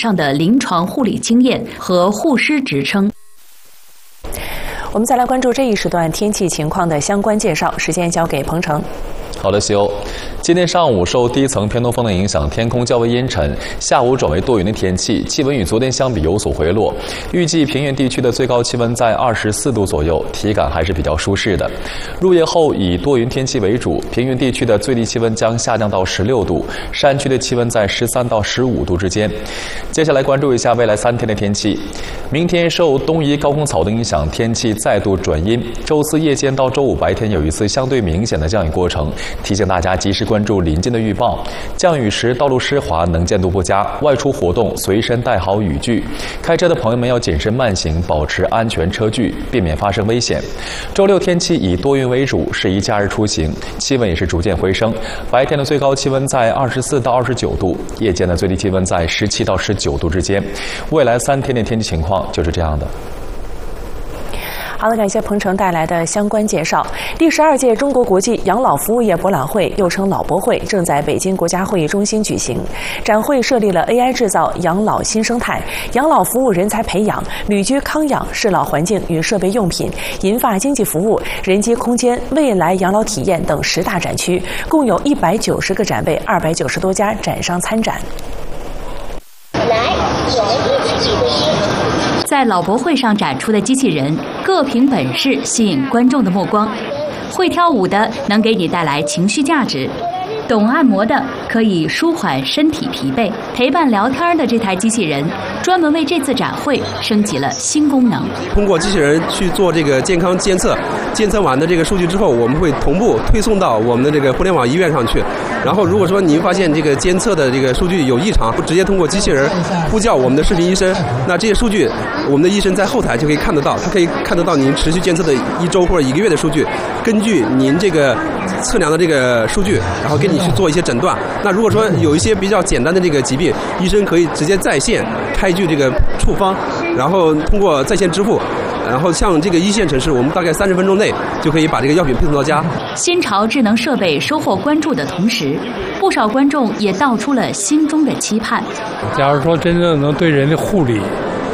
上的临床护理经验和护师职称。 我们再来关注这一时段天气情况的相关介绍，时间交给彭程。 好的，西欧。今天上午受低层偏东风的影响，天空较为阴沉，下午转为多云的天气，气温与昨天相比有所回落。预计平原地区的最高气温在24度左右，体感还是比较舒适的。入夜后以多云天气为主，平原地区的最低气温将下降到16度，山区的气温在13到15度之间。接下来关注一下未来3天的天气。明天受东移高空槽的影响，天气再度转阴。周四夜间到周五白天有一次相对明显的降雨过程，提醒大家及时关注临近的预报。降雨时道路湿滑，能见度不佳，外出活动随身带好雨具。开车的朋友们要谨慎慢行，保持安全车距，避免发生危险。周六天气以多云为主，适宜假日出行，气温也是逐渐回升。白天的最高气温在24到29度，夜间的最低气温在17到19度之间。未来3天的天气情况就是这样的。 好的，感谢彭程带来的相关介绍。第12届中国国际养老服务业博览会，又称老博会，正在北京国家会议中心举行。展会设立了 AI 制造养老新生态、养老服务人才培养、旅居康养、适老环境与设备用品、银发经济服务、人机空间、未来养老体验等10大展区，共有190个展位，290多家展商参展。 来，我们一起比个一。 在老博会上展出的机器人，各凭本事吸引观众的目光。会跳舞的能给你带来情绪价值，懂按摩的可以舒缓身体疲惫，陪伴聊天的这台机器人专门为这次展会升级了新功能。 通过机器人去做这个健康监测，监测完的这个数据之后，我们会同步推送到我们的这个互联网医院上去。然后如果说您发现这个监测的这个数据有异常，直接通过机器人呼叫我们的视频医生，那这些数据我们的医生在后台就可以看得到，他可以看得到您持续监测的1周或者1个月的数据，根据您这个测量的这个数据，然后给你去做一些诊断。那如果说有一些比较简单的这个疾病，医生可以直接在线开具这个处方，然后通过在线支付。然后像这个1线城市，我们大概30分钟内就可以把这个药品配送到家。 新潮智能设备收获关注的同时，不少观众也道出了心中的期盼。 假如说真正能对人的护理，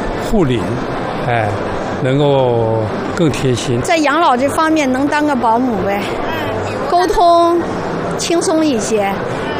能够更贴心， 在养老这方面能当个保姆呗，沟通轻松一些，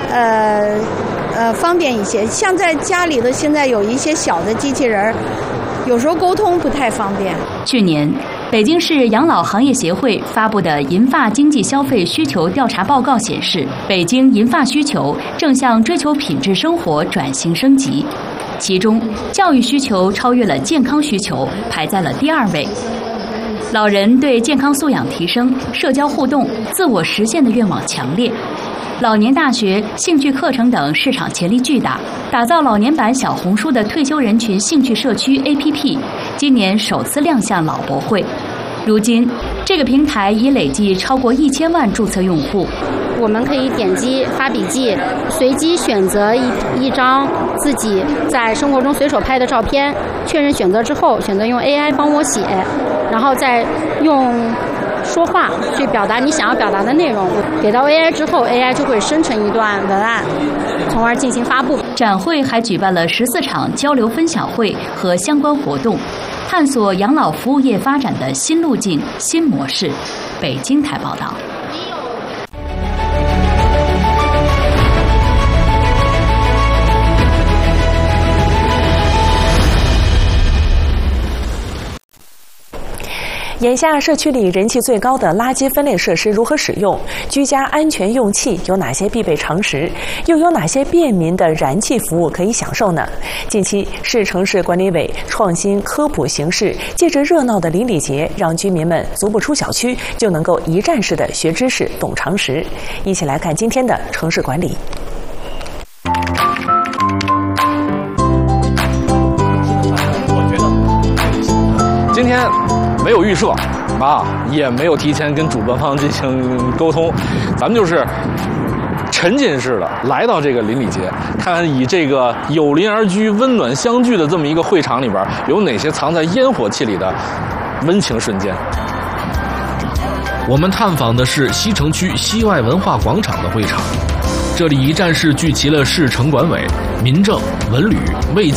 方便一些。像在家里的现在有一些小的机器人，有时候沟通不太方便。 去年，北京市养老行业协会发布的银发经济消费需求调查报告显示，北京银发需求正向追求品质生活转型升级，其中教育需求超越了健康需求，排在了第2位。老人对健康素养提升、社交互动、自我实现的愿望强烈。老年大学、兴趣课程等市场潜力巨大，打造老年版小红书的退休人群兴趣社区 APP， 今年首次亮相老博会。如今，这个平台已累计超过1000万注册用户。 我们可以点击发笔记，随机选择一张自己在生活中随手拍的照片，确认选择之后，选择用 AI 帮我写，然后再用说话去表达你想要表达的内容，给到 AI 之后 ，AI 就会生成一段文案，从而进行发布。 展会还举办了14场交流分享会和相关活动，探索养老服务业发展的新路径、新模式。北京台报道。 眼下社区里人气最高的垃圾分类设施如何使用？居家安全用气有哪些必备常识？又有哪些便民的燃气服务可以享受呢？近期，市城市管理委创新科普形式，借着热闹的邻里节，让居民们足不出小区就能够一站式的学知识、懂常识。一起来看今天的城市管理。 今天没有预设也没有提前跟主办方进行沟通，咱们就是沉浸式的来到这个邻里节，看看以这个有邻而居、温暖相聚的这么一个会场里边，有哪些藏在烟火气里的温情瞬间。 我们探访的是西城区西外文化广场的会场，这里一站式聚齐了市城管委、民政、文旅、卫